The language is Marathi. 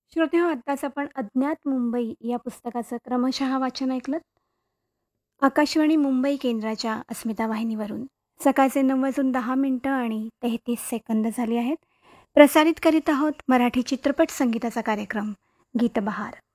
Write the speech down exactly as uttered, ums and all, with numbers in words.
श्रोते हो, आत्ताच आपण अज्ञात मुंबई या पुस्तकाचं क्रमशः वाचन ऐकलं. आकाशवाणी मुंबई केंद्राच्या अस्मिता वाहिनीवरून. सकाळचे नऊ वाजून दहा मिनिटं आणि तेहतीस सेकंद झाली आहेत. प्रसारित करीत आहोत मराठी चित्रपट संगीताचा कार्यक्रम गीतबहार.